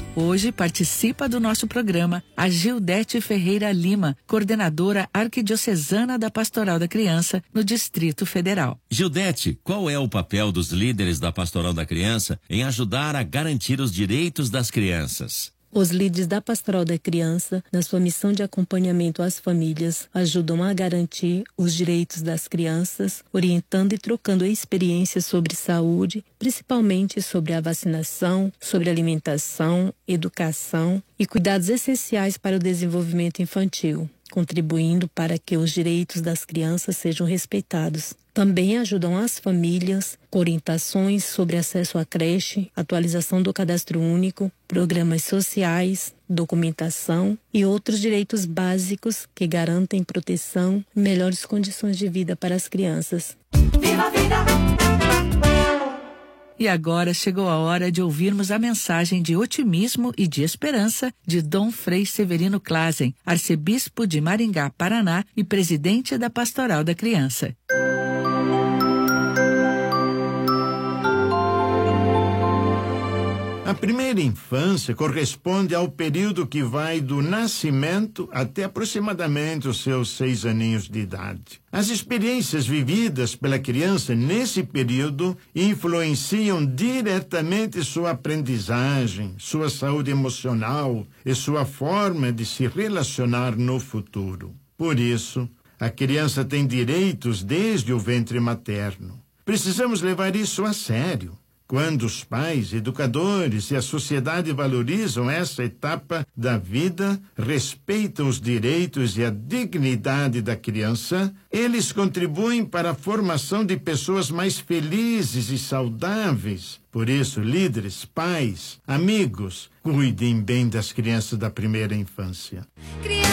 Hoje participa do nosso programa a Gildete Ferreira Lima, coordenadora arquidiocesana da Pastoral da Criança no Distrito Federal. Gildete, qual é o papel dos líderes da Pastoral da Criança em ajudar a garantir os direitos das crianças? Os líderes da Pastoral da Criança, na sua missão de acompanhamento às famílias, ajudam a garantir os direitos das crianças, orientando e trocando experiências sobre saúde, principalmente sobre a vacinação, sobre alimentação, educação e cuidados essenciais para o desenvolvimento infantil, contribuindo para que os direitos das crianças sejam respeitados. Também ajudam as famílias com orientações sobre acesso à creche, atualização do cadastro único, programas sociais, documentação e outros direitos básicos que garantem proteção e melhores condições de vida para as crianças. Viva a vida! E agora chegou a hora de ouvirmos a mensagem de otimismo e de esperança de Dom Frei Severino Clasen, arcebispo de Maringá, Paraná e presidente da Pastoral da Criança. A primeira infância corresponde ao período que vai do nascimento até aproximadamente os seus 6 aninhos de idade. As experiências vividas pela criança nesse período influenciam diretamente sua aprendizagem, sua saúde emocional e sua forma de se relacionar no futuro. Por isso, a criança tem direitos desde o ventre materno. Precisamos levar isso a sério. Quando os pais, educadores e a sociedade valorizam essa etapa da vida, respeitam os direitos e a dignidade da criança, eles contribuem para a formação de pessoas mais felizes e saudáveis. Por isso, líderes, pais, amigos, cuidem bem das crianças da primeira infância.